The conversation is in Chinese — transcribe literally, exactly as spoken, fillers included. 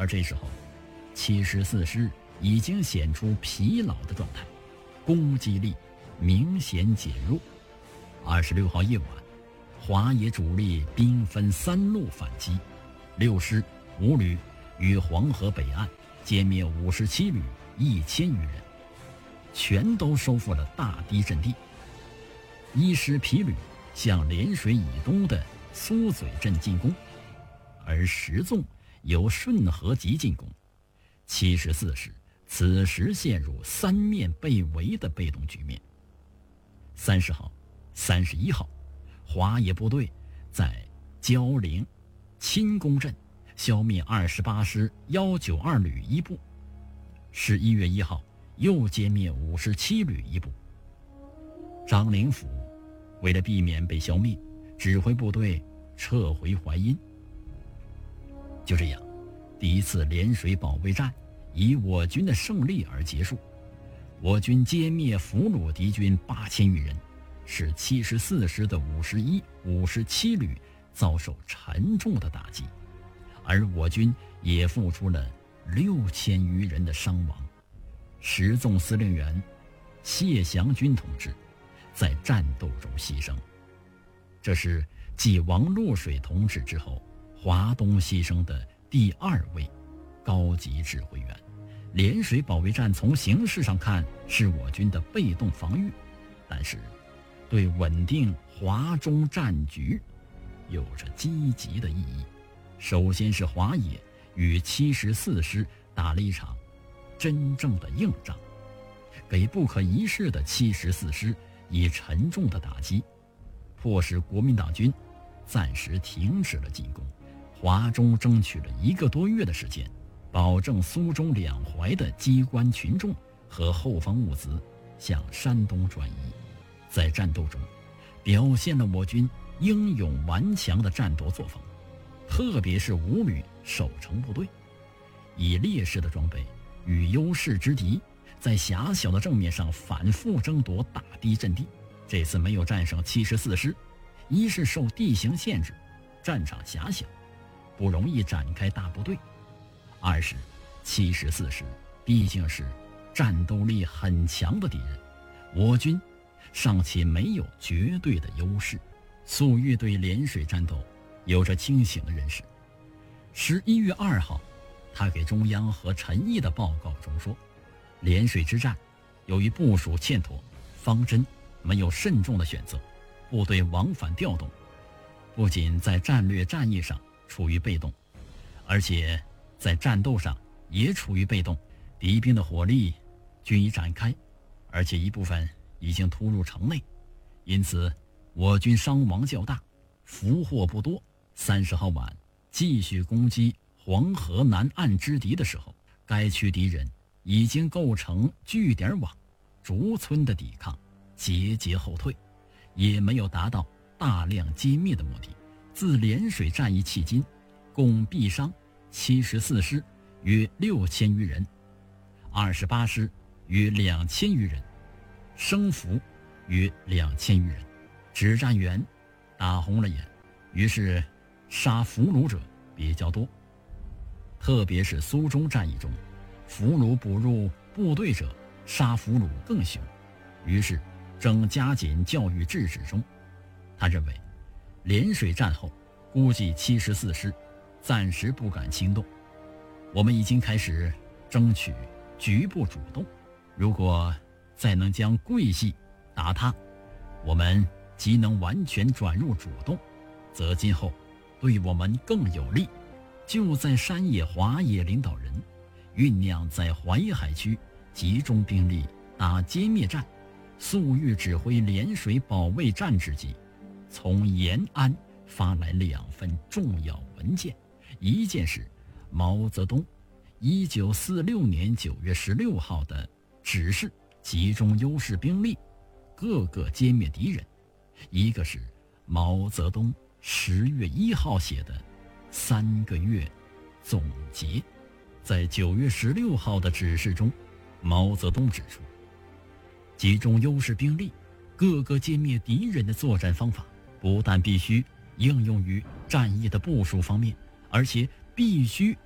而这时候七十四师已经显出疲劳的状态，攻击力明显减弱。二十六号夜晚，华野主力兵分三路反击，六师五旅于黄河北岸歼灭五十七旅一千余人，全都收复了大堤阵地。一师皮旅向涟水以东的苏嘴镇进攻，而十纵由顺河集进攻。七十四师此时陷入三面被围的被动局面。三十号、三十一号，华野部队在焦陵、钦公镇消灭二十八师一九二旅一部。十一月一号，又歼灭五十七旅一部。张灵甫为了避免被消灭，指挥部队撤回淮阴。就这样，第一次涟水保卫战以我军的胜利而结束。我军歼灭俘虏敌军八千余人，使七十四师的五十一、五十七旅遭受沉重的打击，而我军也付出了六千余人的伤亡。十纵司令员谢祥军同志在战斗中牺牲，这是继王洛水同志之后华东牺牲的第二位高级指挥员。涟水保卫战从形式上看是我军的被动防御，但是对稳定华中战局有着积极的意义。首先是华野与七十四师打了一场真正的硬仗，给不可一世的七十四师以沉重的打击，迫使国民党军暂时停止了进攻。华中争取了一个多月的时间，保证苏中两淮的机关群众和后方物资向山东转移。在战斗中表现了我军英勇顽强的战斗作风，特别是五旅守城部队，以劣势的装备与优势之敌，在狭小的正面上反复争夺大堤阵地。这次没有战胜七十四师，一是受地形限制，战场狭小，不容易展开大部队；二是七十四师毕竟是战斗力很强的敌人，我军尚且没有绝对的优势。粟裕对涟水战斗有着清醒的认识。十一月二号，他给中央和陈毅的报告中说，涟水之战由于部署欠妥，方针没有慎重的选择，部队往返调动，不仅在战略战役上处于被动，而且在战斗上也处于被动。敌兵的火力均已展开，而且一部分已经突入城内，因此我军伤亡较大，俘获不多。三十号晚继续攻击黄河南岸之敌的时候，该区敌人已经构成据点网，逐村的抵抗，节节后退，也没有达到大量歼灭的目的。自涟水战役迄今，共毙伤七十四师约六千余人，二十八师约两千余人，生俘约两千余人。指战员打红了眼，于是杀俘虏者比较多，特别是苏中战役中，俘虏捕入部队者杀俘虏更凶，于是正加紧教育制止中。他认为涟水战后估计七十四师暂时不敢轻动，我们已经开始争取局部主动，如果再能将桂系打塌，我们即能完全转入主动，则今后对我们更有利。就在山野华野领导人酝酿在淮海区集中兵力打歼灭战，粟裕指挥涟水保卫战之际，从延安发来两份重要文件。一件是毛泽东一九四六年九月十六号的指示，集中优势兵力各个歼灭敌人；一个是毛泽东十月一号写的三个月总结。在九月十六号的指示中，毛泽东指出，集中优势兵力各个歼灭敌人的作战方法，不但必须应用于战役的部署方面，而且必须